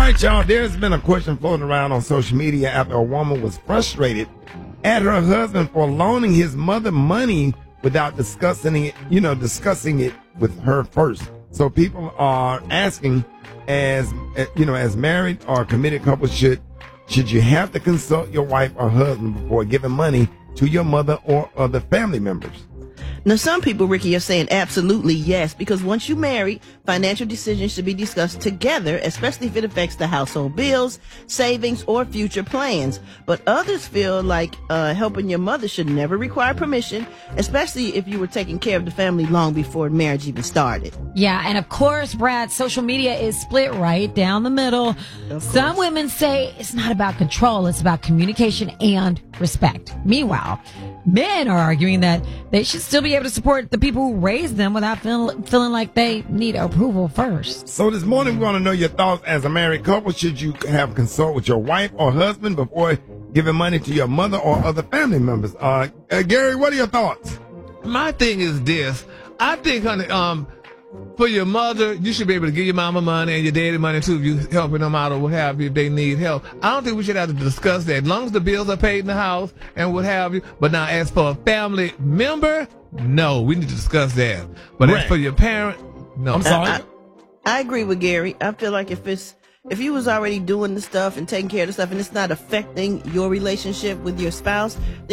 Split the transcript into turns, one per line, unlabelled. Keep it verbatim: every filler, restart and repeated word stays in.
right, y'all. There's been a question floating around on social media after a woman was frustrated at her husband for loaning his mother money without discussing it, you know, discussing it with her first. So people are asking, as you know, as married or committed couples, should should you have to consult your wife or husband before giving money to your mother or other family members?
Now, some people, Ricky, are saying absolutely yes, because once you marry, financial decisions should be discussed together, especially if it affects the household bills, savings, or future plans. But others feel like uh, helping your mother should never require permission, especially if you were taking care of the family long before marriage even started.
Yeah, and of course, Brad, social media is split right down the middle. Some women say it's not about control, it's about communication and respect. Meanwhile, men are arguing that they should still be able to support the people who raised them without feel, feeling like they need approval first.
So this morning we want to know your thoughts as a married couple. Should you have consult with your wife or husband before giving money to your mother or other family members? Uh, uh Gary, what are your thoughts?
My thing is this. I think, honey, um, for your mother, you should be able to give your mama money and your daddy money too if you helping them out or what have you if they need help. I don't think we should have to discuss that. As long as the bills are paid in the house and what have you. But now as for a family member, no, we need to discuss that. But right. As for your parent, no.
I'm sorry.
I, I, I agree with Gary. I feel like if it's if you was already doing the stuff and taking care of the stuff and it's not affecting your relationship with your spouse, then